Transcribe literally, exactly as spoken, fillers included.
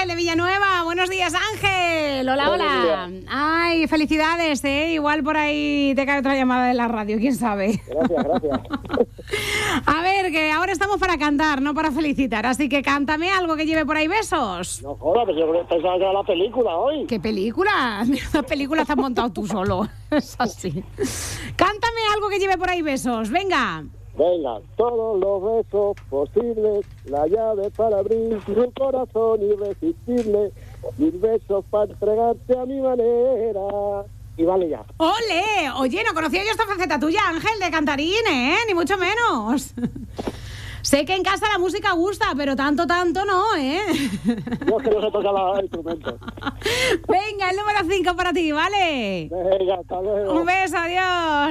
de Villanueva. Buenos días, Ángel. Hola, Buenos hola. días. Ay, felicidades, ¿eh? Igual por ahí te cae otra llamada de la radio, quién sabe. Gracias, gracias. A ver, que ahora estamos para cantar, no para felicitar. Así que cántame algo que lleve por ahí besos. No jodas, pero yo pensaba que era la película hoy. ¿Qué película? Las películas te has montado tú solo. Es así. Cántame algo que lleve por ahí besos. Venga. Venga, todos los besos posibles, la llave para abrir un corazón irresistible, mil besos para entregarte a mi manera. Y vale ya. ¡Ole! Oye, no conocía yo esta faceta tuya, Ángel, de cantarín, ¿eh? Ni mucho menos. Sé que en casa la música gusta, pero tanto, tanto no, ¿eh? Yo es que no se toca los instrumentos. Venga, el número cinco para ti, ¿vale? Venga, hasta luego. Un beso, adiós.